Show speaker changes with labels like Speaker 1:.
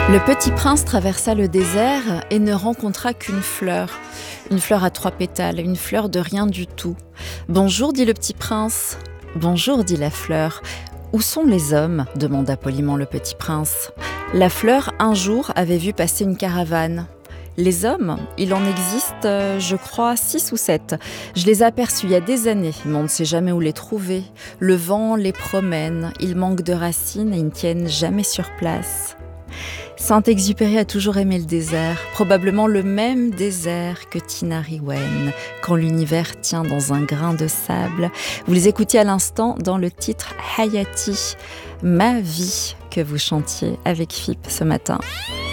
Speaker 1: Le petit prince traversa le désert et ne rencontra qu'une fleur. Une fleur à 3 pétales, une fleur de rien du tout. « Bonjour, dit le petit prince. »« Bonjour, dit la fleur. »« Où sont les hommes ?» demanda poliment le petit prince. La fleur, un jour, avait vu passer une caravane. Les hommes, il en existe, je crois, 6 ou 7. Je les ai aperçus il y a des années, mais on ne sait jamais où les trouver. Le vent les promène, ils manquent de racines et ils ne tiennent jamais sur place. Saint-Exupéry a toujours aimé le désert, probablement le même désert que Tinariwen, quand l'univers tient dans un grain de sable. Vous les écoutiez à l'instant dans le titre Hayati, ma vie, que vous chantiez avec Philippe ce matin.